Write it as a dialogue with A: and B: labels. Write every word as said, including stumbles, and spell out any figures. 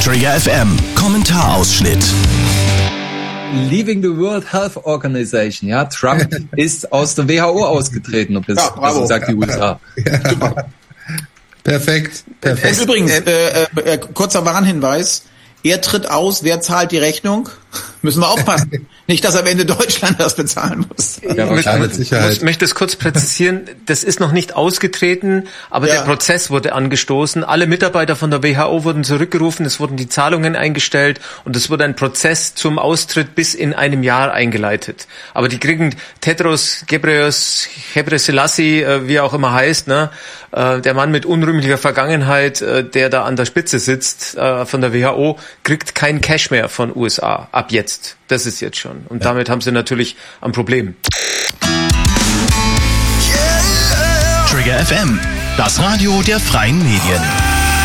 A: Trigger F M, Kommentarausschnitt.
B: Leaving the World Health Organization. Ja, Trump ist aus der W H O ausgetreten, ob es
C: ja, bravo.
B: sagt die U S A.
C: Ja. Super. Perfekt. Perfekt. Und übrigens, äh, äh, kurzer Warnhinweis. Er tritt aus, wer zahlt die Rechnung? Müssen wir aufpassen. Nicht, dass am Ende Deutschland das bezahlen muss.
D: Ja, ich möchte, ich möchte es kurz präzisieren. Das ist noch nicht ausgetreten, aber ja. Der Prozess wurde angestoßen. Alle Mitarbeiter von der W H O wurden zurückgerufen, es wurden die Zahlungen eingestellt und es wurde ein Prozess zum Austritt bis in einem Jahr eingeleitet. Aber die kriegen Tedros Ghebreyesus, wie er auch immer heißt, ne, der Mann mit unrühmlicher Vergangenheit, der da an der Spitze sitzt von der W H O, kriegt kein Cash mehr von U S A. Ab jetzt. Das ist jetzt schon. Und ja. Damit haben sie natürlich ein Problem.
A: Trigger F M, das Radio der freien Medien.